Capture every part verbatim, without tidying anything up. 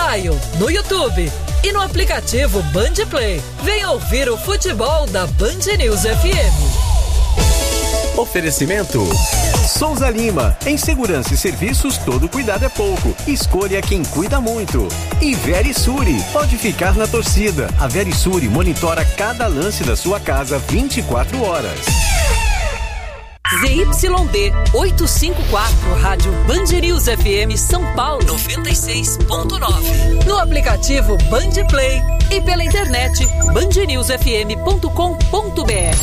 Mobile, no YouTube e no aplicativo Band Play. Venha ouvir o futebol da Band News F M. Oferecimento Souza Lima, em segurança e serviços todo cuidado é pouco, escolha quem cuida muito. E Verisuri, pode ficar na torcida, a Verisuri monitora cada lance da sua casa vinte e quatro horas. Z Y D oitocentos e cinquenta e quatro, Rádio Band News F M São Paulo noventa e seis ponto nove. No aplicativo Band Play e pela internet band news f m ponto com ponto b r.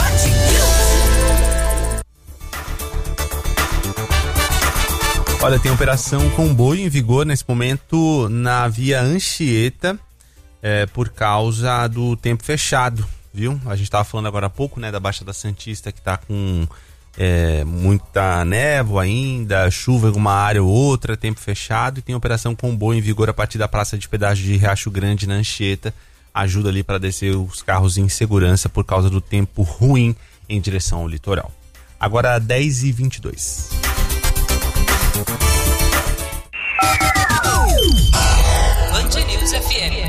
Olha, tem operação comboio em vigor nesse momento na via Anchieta, é, por causa do tempo fechado, viu? A gente estava falando agora há pouco, né, da Baixada Santista, que está com é, muita névoa ainda, chuva em uma área ou outra, tempo fechado, e tem operação comboio em vigor a partir da praça de pedágio de Riacho Grande, na Anchieta. Ajuda ali para descer os carros em segurança por causa do tempo ruim em direção ao litoral. Agora dez e vinte e dois. Band News F M.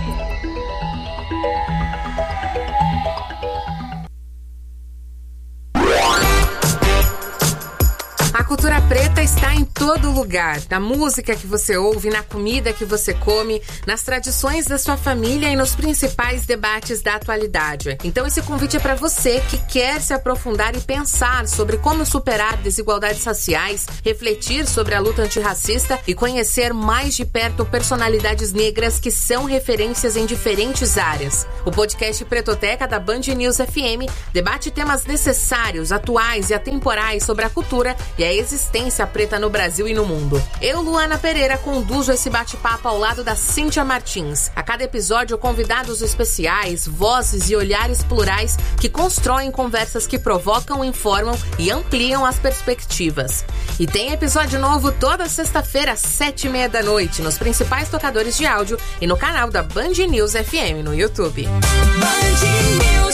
A cultura preta está em todo lugar, na música que você ouve, na comida que você come, nas tradições da sua família e nos principais debates da atualidade. Então esse convite é para você que quer se aprofundar e pensar sobre como superar desigualdades raciais, refletir sobre a luta antirracista e conhecer mais de perto personalidades negras que são referências em diferentes áreas. O podcast Pretoteca da Band News F M debate temas necessários, atuais e atemporais sobre a cultura e a existência preta no Brasil e no mundo. Eu, Luana Pereira, conduzo esse bate-papo ao lado da Cíntia Martins. A cada episódio, convidados especiais, vozes e olhares plurais que constroem conversas que provocam, informam e ampliam as perspectivas. E tem episódio novo toda sexta-feira às sete e meia da noite, nos principais tocadores de áudio e no canal da Band News F M no YouTube. Band News.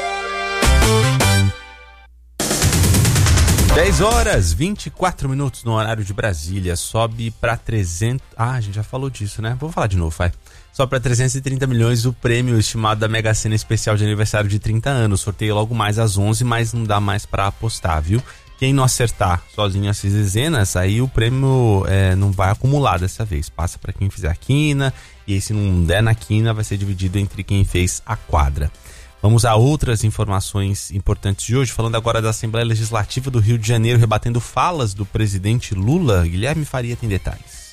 dez horas e vinte e quatro minutos no horário de Brasília. Sobe para trezentos... Ah, a gente já falou disso, né? Vou falar de novo, vai. Sobe para trezentos e trinta milhões o prêmio estimado da Mega Sena especial de aniversário de trinta anos. Sorteio logo mais às onze, mas não dá mais para apostar, viu? Quem não acertar sozinho essas dezenas, aí o prêmio é, não vai acumular dessa vez. Passa para quem fizer a quina, e aí se não der na quina, vai ser dividido entre quem fez a quadra. Vamos a outras informações importantes de hoje, falando agora da Assembleia Legislativa do Rio de Janeiro, rebatendo falas do presidente Lula. Guilherme Faria tem detalhes.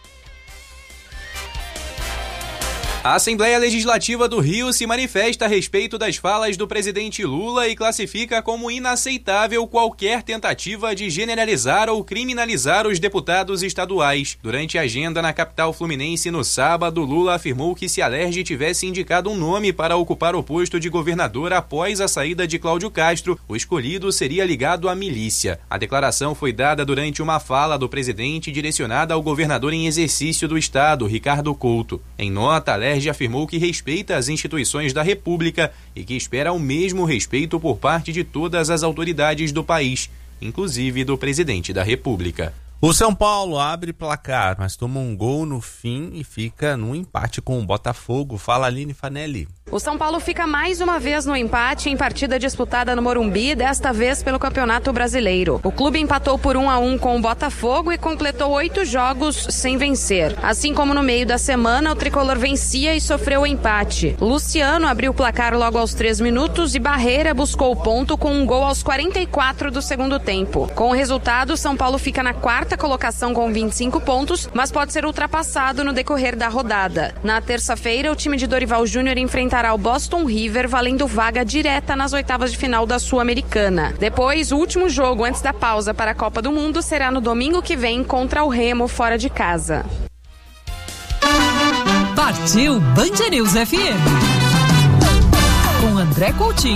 A Assembleia Legislativa do Rio se manifesta a respeito das falas do presidente Lula e classifica como inaceitável qualquer tentativa de generalizar ou criminalizar os deputados estaduais. Durante a agenda na capital fluminense no sábado, Lula afirmou que se Alerj tivesse indicado um nome para ocupar o posto de governador após a saída de Cláudio Castro, o escolhido seria ligado à milícia. A declaração foi dada durante uma fala do presidente direcionada ao governador em exercício do estado, Ricardo Couto. Em nota, Alerj afirmou que respeita as instituições da República e que espera o mesmo respeito por parte de todas as autoridades do país, inclusive do presidente da República. O São Paulo abre placar, mas toma um gol no fim e fica num empate com o Botafogo. Fala, Aline Fanelli. O São Paulo fica mais uma vez no empate em partida disputada no Morumbi, desta vez pelo Campeonato Brasileiro. O clube empatou por um a um com o Botafogo e completou oito jogos sem vencer. Assim como no meio da semana, o tricolor vencia e sofreu o empate. Luciano abriu o placar logo aos três minutos e Barreira buscou o ponto com um gol aos quarenta e quatro do segundo tempo. Com o resultado, o São Paulo fica na quarta colocação com vinte e cinco pontos, mas pode ser ultrapassado no decorrer da rodada. Na terça-feira, o time de Dorival Júnior enfrentará o Boston River, valendo vaga direta nas oitavas de final da Sul-Americana. Depois, o último jogo antes da pausa para a Copa do Mundo será no domingo que vem contra o Remo fora de casa. Partiu Band News F M com André Coutinho.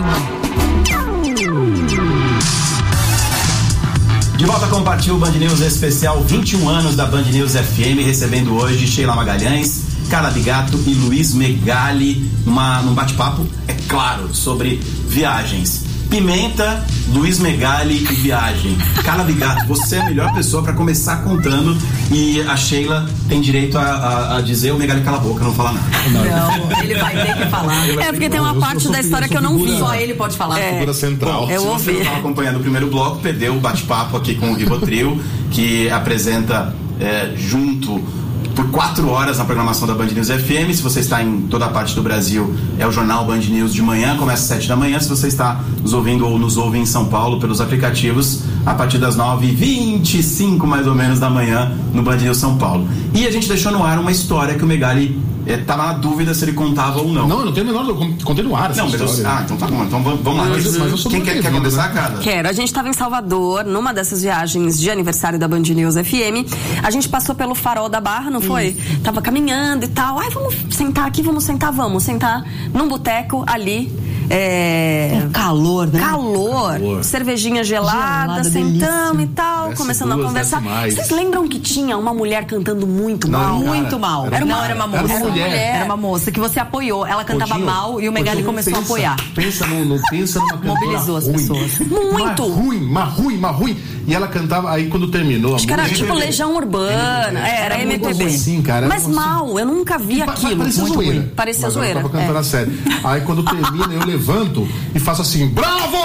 De volta com o Partiu Band News especial vinte e um anos da Band News F M, recebendo hoje Sheila Magalhães, Carla Bigato e Luiz Megali, numa, num bate-papo, é claro, sobre viagens. Pimenta, Luiz Megali e viagem. Carla Bigato, você é a melhor pessoa pra começar contando e a Sheila tem direito a, a, a dizer o Megali cala a boca, não fala nada. Não, ele vai ter que falar. É porque tem uma parte da história que eu não vi. Só ele pode falar. É. Figura central. Bom, Eu se ouvi. você não estava acompanhando o primeiro bloco, perdeu o bate-papo aqui com o Rivotril, que apresenta é, junto por quatro horas na programação da Band News F M. Se você está em toda a parte do Brasil, é o jornal Band News de manhã, começa às sete da manhã. Se você está nos ouvindo ou nos ouve em São Paulo pelos aplicativos, a partir das nove e vinte e cinco mais ou menos da manhã no Band News São Paulo. E a gente deixou no ar uma história que o Megali estava é, na dúvida se ele contava ou não. Não, eu não tenho a menor dúvida, contei no ar essa Não, mas eu, história. ah, então tá bom, então vamos, vamos lá. Mas, mas eu sou Quem quer, quer começar, Carla? Quero. A gente estava em Salvador, numa dessas viagens de aniversário da Band News F M. A gente passou pelo Farol da Barra, não foi? Hum. Tava caminhando e tal. Ai, vamos sentar aqui, vamos sentar, vamos sentar num boteco ali. É... Um calor, né? Calor, calor. cervejinha gelada, Gelada, sentamos delícia. e tal, Desce começando duas, a conversar. desce mais. Vocês lembram que tinha uma mulher cantando muito Não, mal? cara, Muito mal. era Não, uma- era uma moça. era uma mulher. Era uma moça que você apoiou. Ela cantava Coutinho, mal e o Megali Coutinho, começou pensa, a apoiar. Pensa, no, no, pensa numa cantora Mobilizou as ruim. pessoas. Muito. Mas ruim, mas ruim, mas ruim. E ela cantava, aí quando terminou a Acho que era música... tipo Legião Urbana, é, era M P B. Assim, cara, Mas assim. mal, eu nunca vi Pa- aquilo. Parecia Muito zoeira. ruim. Parecia Mas ela zoeira. tava cantando é. a sério. Aí quando termina, eu levanto e faço assim, bravo!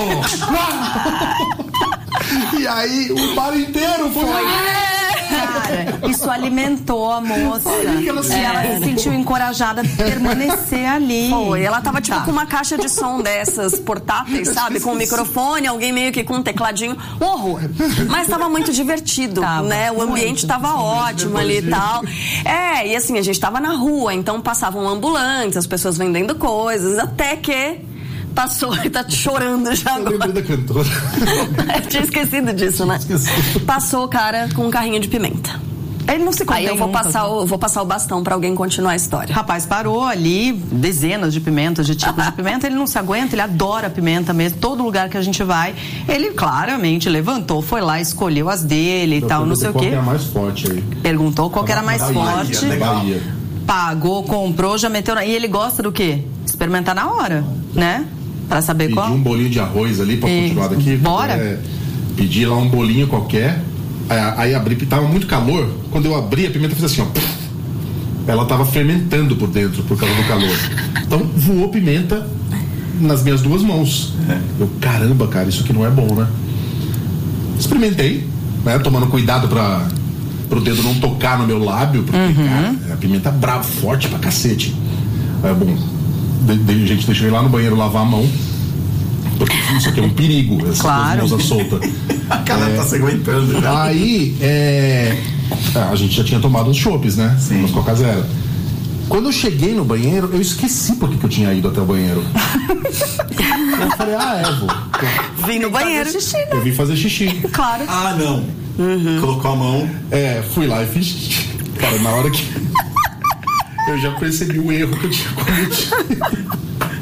E aí o bar inteiro foi... Cara, isso alimentou a moça. Aí ela se- E ela se sentiu encorajada a permanecer ali. Foi, ela tava tipo Tá. com uma caixa de som dessas portáteis, sabe? Com um microfone, alguém meio que com um tecladinho. Um horror. Mas tava muito divertido, Tava, né? O ambiente muito. tava ótimo ali e tal. É, e assim, a gente tava na rua, então passavam ambulantes, as pessoas vendendo coisas, até que passou, ele tá chorando já Eu lembrei agora. da cantora. Eu tinha esquecido disso, né? Passou o cara com um carrinho de pimenta. Ele não se Aí contém eu vou nunca. passar, o, vou passar o bastão pra alguém continuar a O história. rapaz parou ali, dezenas de pimentas, de tipos de pimenta. Ele não se aguenta, ele adora pimenta mesmo. Todo lugar que a gente vai, ele claramente levantou, foi lá, escolheu as dele e Eu tal, não sei o perguntei qual quê. que era mais forte aí. Perguntou qual que era mais Bahia, forte. legal. Bahia. Pagou, comprou, já meteu na... E ele gosta do quê? Experimentar na hora, né? Pra saber Pedi qual. um bolinho de arroz ali pra E- continuar daqui. bora. É, pedi lá um bolinho qualquer. Aí, aí abri, tava muito calor. Quando eu abri, a pimenta fez assim, ó. Puf. Ela tava fermentando por dentro por causa do calor. Então voou pimenta nas minhas duas mãos. Eu, caramba, cara, isso aqui não é bom, né? Experimentei, né? Tomando cuidado pra pro dedo não tocar no meu lábio, porque, cara, a pimenta é brava, forte pra cacete. É bom. De, de, gente, deixa eu ir lá no banheiro lavar a mão. Porque isso aqui é um perigo, essa Claro. coisa solta. A cara tá se aguentando já. Aí, é, a gente já tinha tomado uns chopes, né? Sim. Umas Coca Zero. Quando eu cheguei no banheiro, eu esqueci por que que eu tinha ido até o banheiro. Eu falei, ah, é, vou. Vim no banheiro. Eu vim fazer xixi. Claro. Ah, não. Colocou a mão. É, fui lá e fiz xixi. Cara, na hora que eu já percebi o erro que eu tinha cometido.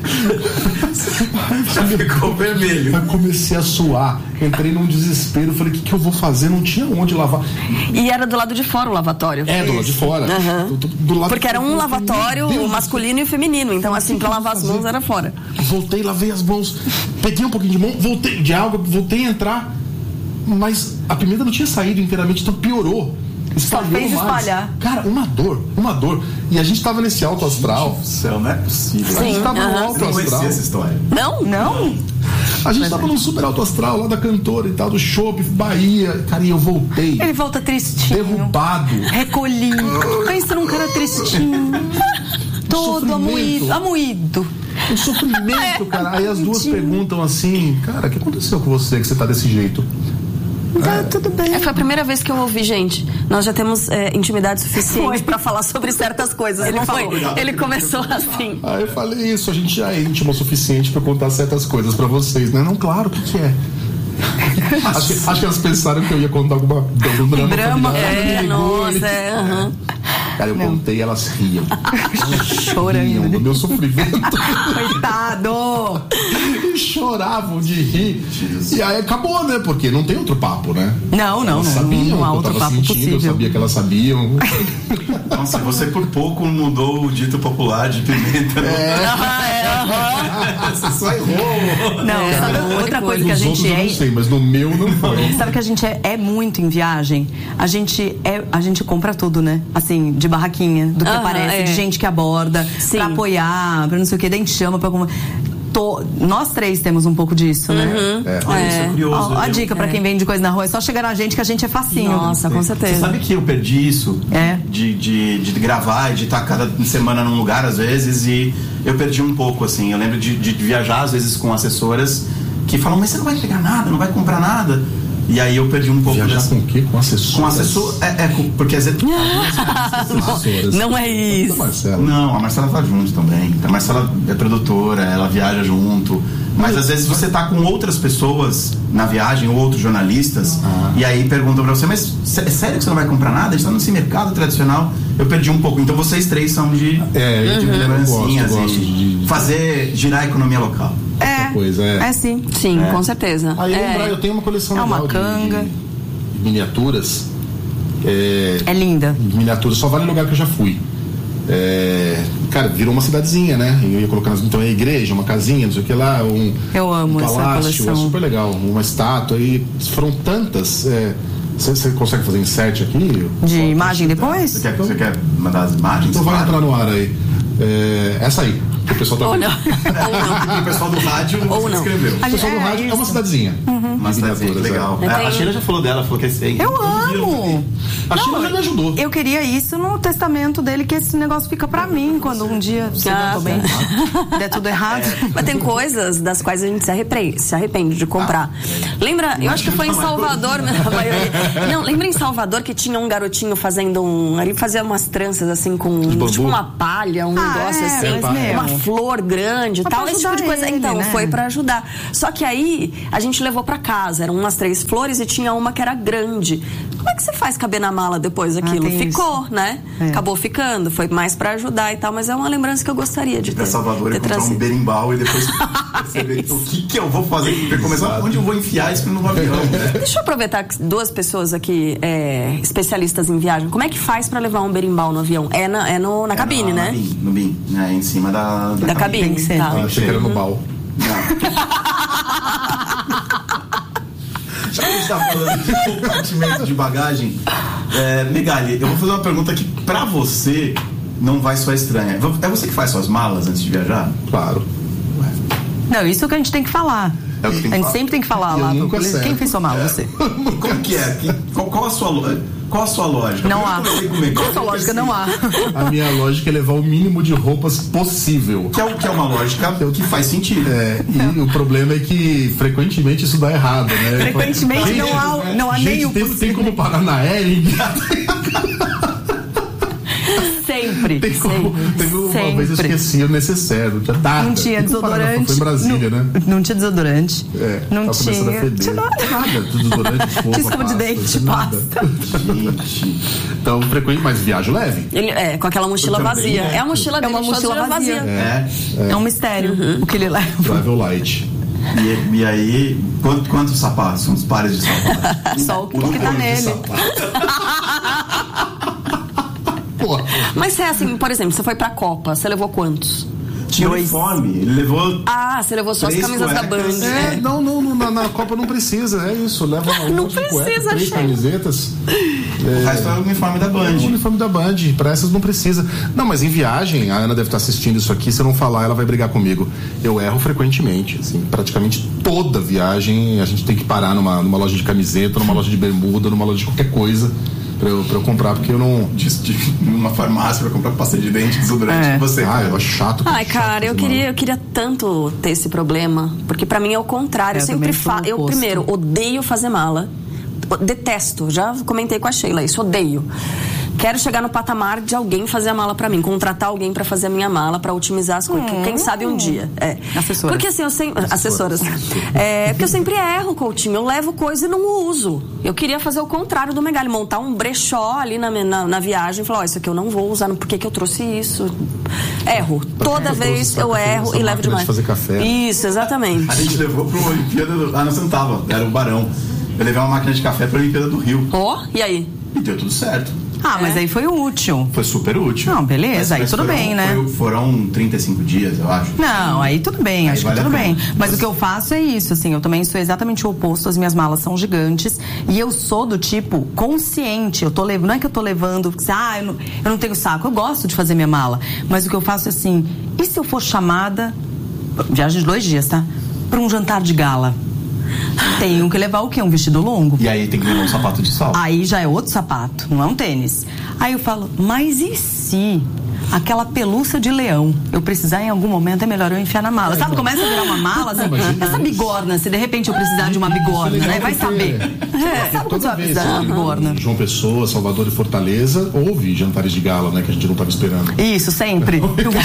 Já ficou vermelho. Eu comecei a suar, entrei num desespero, falei, o que, que eu vou fazer? Não tinha onde lavar. E era do lado de fora o lavatório. É, do lado de fora. Aham. Do, do- do lado Porque era um Meu lavatório, Deus o do masculino e o feminino. Então, assim, pra lavar as mãos era fora. Voltei, lavei as mãos, peguei um pouquinho de mão, voltei de água, voltei a entrar, mas a pimenta não tinha saído inteiramente, então piorou. Espalhou fez mais. espalhar. Cara, uma dor, uma dor. E a gente tava nesse alto astral. Do céu, não é possível. A gente tava no aham. alto Eu não astral. conhecia essa história. Não? Não? A gente tava num super alto astral lá da cantora e tal, do Chopp, Bahia. Cara, e eu voltei. Ele volta tristinho. Derrubado. Recolhido. Pensa num cara tristinho. Todo Sofrimento. amoído. Amoído. Um sofrimento, cara. Aí as duas perguntam assim, cara, o que aconteceu com você que você tá desse jeito? Tá tudo bem. É, foi a primeira vez que eu ouvi, gente. Nós já temos é, intimidade suficiente pra falar sobre certas coisas. Ele, foi, ele começou assim. Aí eu falei isso, a gente já é íntimo o suficiente pra contar certas coisas pra vocês, né? Não, claro, o que que é? acho, que, acho que elas pensaram que eu ia contar alguma algum drama, Drama, familiar. É, Me ligou, nossa, ele- é. aham. Cara, eu contei, elas riam. Chorando. Riam do meu sofrimento. Coitado. choravam de rir. E aí acabou, né? Porque não tem outro papo, né? Não, não, elas não. sabiam, Não há eu outro tava papo sentindo, possível. eu sabia que elas sabiam. Nossa, você por pouco mudou o dito popular de pimenta. É. Você só errou. Não, É, sabe outra outra coisa Nos que a outros gente eu é. não sei, mas no meu não foi. Sabe que a gente é, é muito em viagem? A gente é, a gente compra tudo, né? Assim, de barraquinha, do que Aham, aparece, é. de gente que aborda, Sim. pra apoiar, pra não sei o que, daí a gente chama pra como. Tô, nós três temos um pouco disso, né? É. Olha, isso é curioso. Ó, a Eu- dica pra quem vende coisa na rua é só chegar na gente que a gente é facinho. Nossa, com Você certeza. sabe que eu perdi isso? É. De, de, de gravar e de estar cada semana num lugar, às vezes, e eu perdi um pouco, assim. Eu lembro de, de viajar, às vezes, com assessoras que falam, mas você não vai pegar nada, não vai comprar nada. E aí eu perdi um pouco Viajar dessa- com o quê? Com assessor? Com assessor. É, é, com- porque às vezes. Assessoras. Não é isso. Marcela. Não, a Marcela tá junto também. A Marcela é produtora, ela viaja junto. Mas às vezes você tá com outras pessoas na viagem, ou outros jornalistas, Ah. e aí perguntam pra você, mas sé- sério que você não vai comprar nada? A gente tá nesse mercado tradicional. Eu perdi um pouco. Então vocês três são de, É, de eu lembrancinhas gosto, eu gosto e de- fazer girar a economia local. É. Coisa, é. É sim. Sim, com certeza. Aí É. lembrar, eu tenho uma coleção É uma legal de- canga. de, de miniaturas. É, É linda. miniaturas, só vale lugar que eu já fui. É, cara, virou uma cidadezinha, né? Eu ia colocar nas, então é igreja, uma casinha, não sei o que lá, um, Eu amo um essa palácio, coleção. é super legal, uma estátua, e foram tantas. é, Você você consegue fazer insert aqui? De imagem Você depois? quer, você quer mandar as imagens? Então vai Claro. entrar no ar aí. É, essa aí, que o pessoal tá Ou vendo. não. Ou O pessoal do rádio Ou você não. escreveu. O pessoal do É rádio é isso. uma cidadezinha. Uma cidadezinha, que legal. Eu É, tenho- A Sheila já falou dela, falou que é esse. Eu amo! A Sheila já me ajudou. Eu queria isso no testamento dele, que esse negócio fica pra mim quando um dia se Ah, não tô bem, der tudo errado. Mas tem coisas das quais a gente se arrepende, se arrepende de comprar. Lembra, eu acho que foi em Salvador, a maioria. Não, lembra em Salvador que tinha um garotinho fazendo um. Ele fazia umas tranças assim com bambu? tipo uma palha, um Ah, negócio é, assim, mas, meu, uma flor grande e mas tal, pra esse tipo de ajudar coisa. ele, Então, né? foi pra ajudar. Só que aí a gente levou pra casa, eram umas três flores e tinha uma que era grande. Como é que você faz caber na mala depois aquilo? tem Ficou, isso. né? É. Acabou ficando, foi mais pra ajudar e tal, mas é uma lembrança que eu gostaria de ter. Pra Salvador e ter comprar um trazido. berimbau e depois perceber o que, que eu vou fazer. Pra começar, onde eu vou enfiar isso no avião, né? Deixa eu aproveitar que duas pessoas aqui, é, especialistas em viagem. Como é que faz pra levar um berimbau no avião? É na, é no, na cabine, É, né? No BIM, no BIM, né? Em cima da, Da cabine. Tem que ser. Tá. Ah, achei que era no bal. Já que a gente tá falando de compartimento de bagagem, é, Megali, eu vou fazer uma pergunta que pra você não vai soar estranha. É você que faz suas malas antes de viajar? Claro. Não, isso é o que a gente tem que falar. É o que tem que a gente falar. sempre tem que falar Eu lá. nunca pro- acerto. Quem fez sua mala? Você. Como que é? Que- Qual, qual a sua lo- qual a sua lógica? Não Eu há. conversei com o Megali, Qual a sua lógica? Não há. A minha lógica é levar o mínimo de roupas possível. Que é, o- que é uma lógica que faz sentido. É, e o problema é que frequentemente isso dá errado, né? Frequentemente Gente, não há- não há gente, nem o tem, possível. tem como parar na aérea e enviar. Sempre. Tem como. sempre, Teve uma sempre. vez eu esqueci o necessário. Tinha nada. Não tinha Tem como parar na- desodorante. Foi em Brasília, não, né? Não tinha desodorante. É, não tava começando a tinha. feder. Tinha nada. Nada, desodorante, escova, Escova de pasta, dente, nada. pasta. Gente. Então, frequente, mas viagem leve. Ele, é, com aquela mochila Eu também, vazia. né? É a mochila É dele, uma só mochila vazia. É. É um mistério o que ele leva. Travel light. E, e aí, quanto, quantos sapatos? Uns pares de sapatos? Só o que, Um que tá par de nele. sapatos. Pô, Mas é assim, por exemplo, você foi pra Copa, você levou quantos? Tinha uniforme. Ele levou. Ah, você levou só as Três camisas da cuecas. Band. É, É. não, não, não, na, na Copa não precisa, é isso. Leva um Não monte de cueca, precisa, três chega. camisetas. O resto era o uniforme da O Band. uniforme da Band, pra essas não precisa. Não, mas em viagem, a Ana deve estar assistindo isso aqui, se eu não falar, ela vai brigar comigo. Eu erro frequentemente, assim, praticamente toda viagem a gente tem que parar numa, numa loja de camiseta, numa loja de bermuda, numa loja de qualquer coisa pra eu, pra eu comprar, porque eu não... De, de uma farmácia pra comprar pasta de dente, desodorante. É. Você. Ah, eu acho chato. Ai, chato, cara, eu mano. queria, eu queria tanto ter esse problema, porque pra mim é o contrário. É, Eu eu sempre também sou o falo. Eu, oposto. primeiro, odeio fazer mala. Detesto, já comentei com a Sheila isso, odeio. Quero chegar no patamar de alguém fazer a mala pra mim, contratar alguém pra fazer a minha mala, pra otimizar as coisas. Hum. Quem sabe um dia. É. Assessoras. Porque assim, eu sempre... Assessoras. É, porque eu sempre erro, Coutinho. Eu levo coisa e não uso. Eu queria fazer o contrário do Megali, montar um brechó ali na, na, na viagem e falar, ó, oh, isso aqui eu não vou usar, por que que eu trouxe isso? Erro. Toda eu vez eu erro e levo demais. De fazer café. Isso, exatamente. A gente levou pra uma Olimpíada do... Ah, não, você não tava, era o Barão. Eu levei uma máquina de café pra Olimpíada do Rio. Ó, oh, e aí? E deu tudo certo. Ah, mas é. aí foi útil. Foi super útil. Não, beleza, mas, aí tudo foram, bem, né? Foi, foram trinta e cinco dias, eu acho. Não, aí tudo bem, aí acho vale que tudo bem. Mas, mas o que eu faço é isso, assim, eu também sou exatamente o oposto, as minhas malas são gigantes e eu sou do tipo consciente, eu tô levando, não é que eu tô levando, ah, eu não, eu não tenho saco, eu gosto de fazer minha mala, mas o que eu faço é assim, e se eu for chamada, viagem de dois dias, tá? Pra um jantar de gala? Tenho que levar o quê? Um vestido longo? E aí tem que levar um sapato de salto. Aí já é outro sapato, não é um tênis. Aí eu falo, mas e se aquela pelúcia de leão eu precisar em algum momento, é melhor eu enfiar na mala. Sabe, começa a virar uma mala, assim, essa bigorna, se de repente eu precisar de uma bigorna, né? Vai saber. É, sabe quando você vai precisar de uma bigorna? João Pessoa, Salvador e Fortaleza, houve jantares de gala, né? Que a gente não estava esperando. Isso, sempre.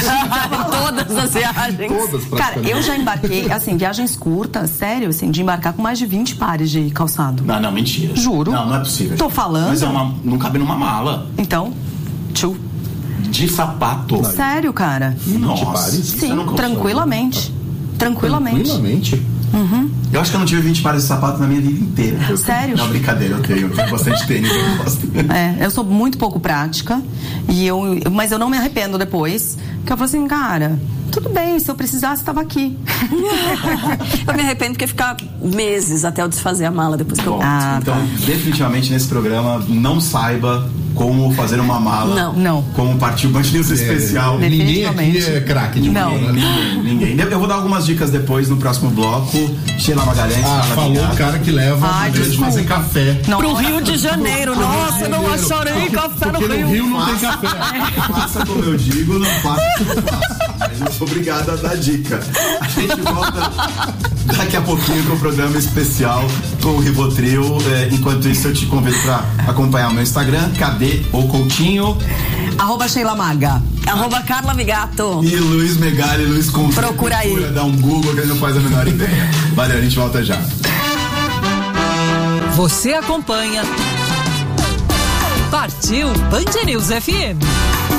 Todas as viagens. Todas, cara, eu já embarquei, assim, viagens curtas, sério, assim, de embarcar com mais de vinte pares de calçado. Não, não, mentira. Juro. Não, não é possível. Tô falando. Mas é uma, não cabe numa mala. Então, tchu. De sapato. Sério, cara? Nossa. Sim, tranquilamente. Tranquilamente. Tranquilamente. Uhum. Eu acho que eu não tive vinte pares de sapato na minha vida inteira. Sério? Não, brincadeira, eu tenho. Eu tenho bastante tênis, eu gosto. É, eu sou muito pouco prática, e eu, mas eu não me arrependo depois. Porque eu falo assim, cara, tudo bem, se eu precisasse, estava aqui. Eu me arrependo porque ficar meses até eu desfazer a mala depois que Bom, eu... Ah, então, tá. definitivamente nesse programa, não saiba como fazer uma mala. Não. Não. Como partir o Band News especial. É, ninguém aqui é craque de não. mala, né? Ninguém, ninguém. Eu vou dar algumas dicas depois no próximo bloco. Sheila Magalhães. Ah, falou o cara que leva Ai, de fazer café. Não, Pro Rio de Janeiro. Pro Nossa, Rio não de Janeiro. acharei café no Porque Rio. no Rio não tem Faça- café. Faça como eu digo, não faça como eu faço. Mas eu sou obrigado a dar dica. A gente volta daqui a pouquinho com o programa especial com o Rivotril. É, enquanto isso, eu te convido para acompanhar o meu Instagram, cadê o Coutinho? Arroba Sheila Maga. Arroba Carla Vigato. E Luiz Megali, Luiz com Procura aí. Dá um Google que ele não faz a menor ideia. Valeu, a gente volta já. Você acompanha Partiu Band News F M.